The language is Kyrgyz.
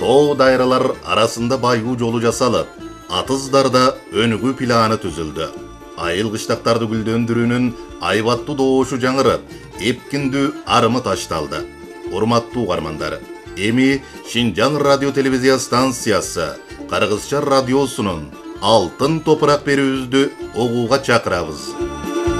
Too dайралар арасында байгуу жолу жасалып, атыздарда өнүгүү планы түзүлдү. Айыл кыштактарды гүлдөндүрүүнүн айбаттуу добушу жаңырып, эпкиндүү арымы ташталды. Урматтуу угармандар, эми Шинжаң радио телевизия станциясы Кыргызча радиосунун Алтын топурак берүүбүздү угууга чакырабыз.